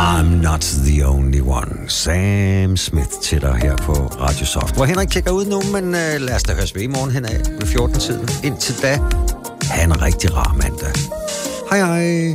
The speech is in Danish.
I'm not the only one. Sam Smith til dig her på Radio Soft. Hvor Henrik tjekker ud nu, men lad os da høres ved i morgen hen af ved 14-tiden. Indtil da, ha' en rigtig rar mandag. Hej hej.